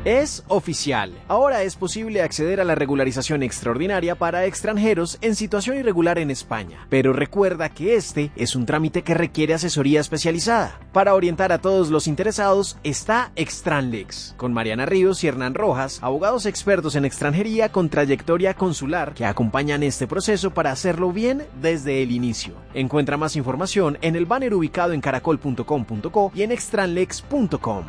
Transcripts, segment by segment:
Es oficial. Ahora es posible acceder a la regularización extraordinaria para extranjeros en situación irregular en España. Pero recuerda que este es un trámite que requiere asesoría especializada. Para orientar a todos los interesados está Extranlex, con Mariana Ríos y Hernán Rojas, abogados expertos en extranjería con trayectoria consular que acompañan este proceso para hacerlo bien desde el inicio. Encuentra más información en el banner ubicado en caracol.com.co y en extranlex.com.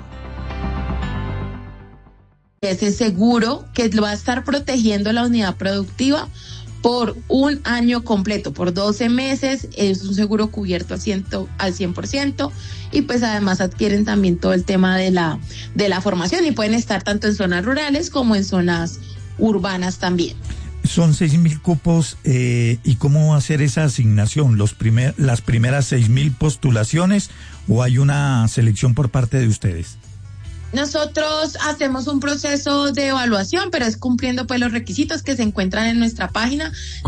Ese seguro que va a estar protegiendo la unidad productiva por un año completo, por 12 meses, es un seguro cubierto al 100%, y pues además adquieren también todo el tema de la formación y pueden estar tanto en zonas rurales como en zonas urbanas también. Son 6.000 cupos, ¿y cómo va a ser esa asignación? ¿Las primeras 6.000 postulaciones o hay una selección por parte de ustedes? Nosotros hacemos un proceso de evaluación, pero es cumpliendo pues los requisitos que se encuentran en nuestra página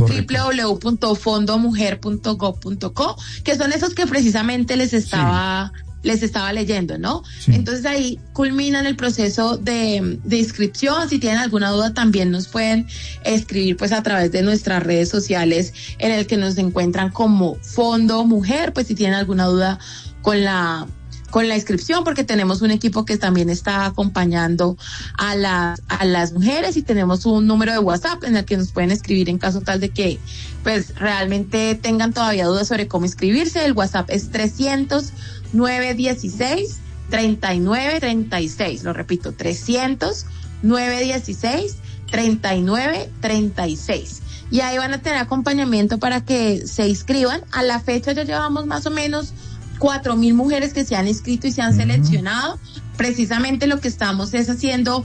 www.fondomujer.gov.co, que son esos que precisamente les estaba leyendo, ¿no? Sí. Entonces ahí culminan el proceso de inscripción. Si tienen alguna duda también nos pueden escribir pues a través de nuestras redes sociales en el que nos encuentran como Fondo Mujer, pues si tienen alguna duda con la inscripción, porque tenemos un equipo que también está acompañando a las mujeres, y tenemos un número de WhatsApp en el que nos pueden escribir en caso tal de que pues realmente tengan todavía dudas sobre cómo inscribirse. El WhatsApp es 300-916-3936, lo repito, 300-916-3936, y ahí van a tener acompañamiento para que se inscriban. A la fecha ya llevamos más o menos 4.000 mujeres que se han inscrito y se han seleccionado. Precisamente lo que estamos es haciendo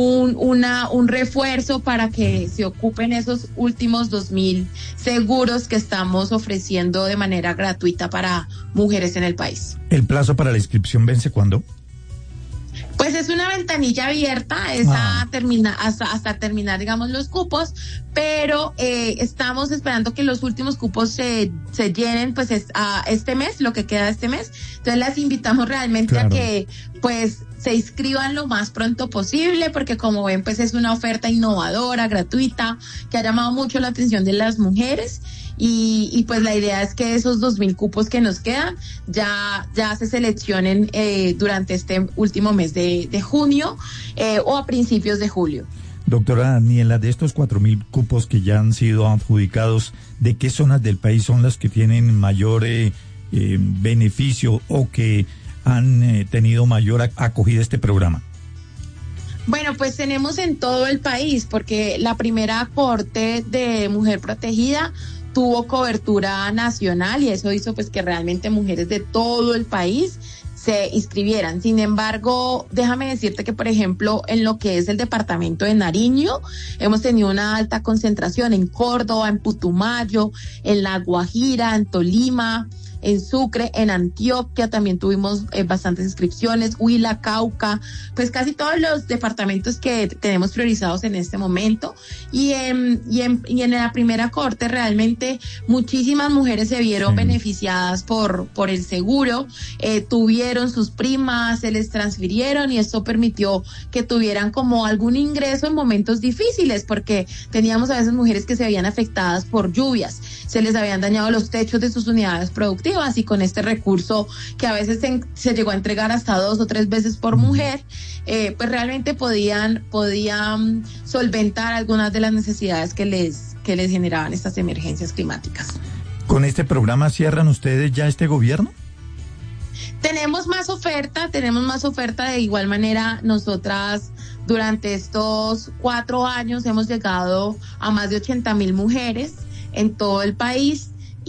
un refuerzo para que se ocupen esos últimos 2.000 seguros que estamos ofreciendo de manera gratuita para mujeres en el país. ¿El plazo para la inscripción vence cuándo? Pues es una ventanilla abierta, hasta terminar, digamos, los cupos, pero estamos esperando que los últimos cupos se llenen, pues este mes, lo que queda de este mes. Entonces las invitamos realmente a que pues se inscriban lo más pronto posible, porque como ven, pues es una oferta innovadora, gratuita, que ha llamado mucho la atención de las mujeres. Y pues la idea es que esos 2.000 cupos que nos quedan ya se seleccionen durante este último mes de junio o a principios de julio. Doctora Daniela, de estos 4.000 cupos que ya han sido adjudicados, ¿de qué zonas del país son las que tienen mayor beneficio o que han tenido mayor acogida a este programa? Bueno, pues tenemos en todo el país, porque la primera cohorte de Mujer Protegida tuvo cobertura nacional, y eso hizo pues que realmente mujeres de todo el país se inscribieran. Sin embargo, déjame decirte que, por ejemplo, en lo que es el departamento de Nariño, hemos tenido una alta concentración en Córdoba, en Putumayo, en La Guajira, en Tolima, en Sucre, en Antioquia también tuvimos bastantes inscripciones, Huila, Cauca, pues casi todos los departamentos que tenemos priorizados en este momento. Y en la primera corte realmente muchísimas mujeres se vieron beneficiadas por el seguro, tuvieron sus primas, se les transfirieron, y esto permitió que tuvieran como algún ingreso en momentos difíciles, porque teníamos a veces mujeres que se veían afectadas por lluvias, se les habían dañado los techos de sus unidades productivas, y con este recurso que a veces se llegó a entregar hasta 2 o 3 veces por mujer, pues realmente podían solventar algunas de las necesidades que les generaban estas emergencias climáticas. ¿Con este programa cierran ustedes ya este gobierno? Tenemos más oferta. De igual manera, nosotras durante estos 4 años hemos llegado a más de 80.000 mujeres en todo el país.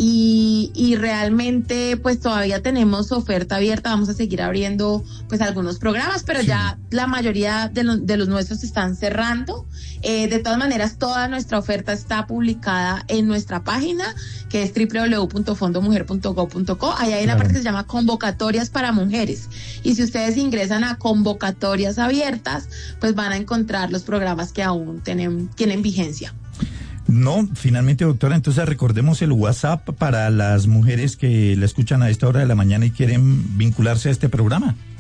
Y realmente pues todavía tenemos oferta abierta. Vamos a seguir abriendo pues algunos programas, pero ya la mayoría de los nuestros están cerrando. De todas maneras, toda nuestra oferta está publicada en nuestra página, que es www.fondomujer.gov.co. Ahí hay una parte que se llama convocatorias para mujeres, y si ustedes ingresan a convocatorias abiertas, pues van a encontrar los programas que aún tienen vigencia. No, finalmente, doctora, entonces recordemos el WhatsApp para las mujeres que la escuchan a esta hora de la mañana y quieren vincularse a este programa.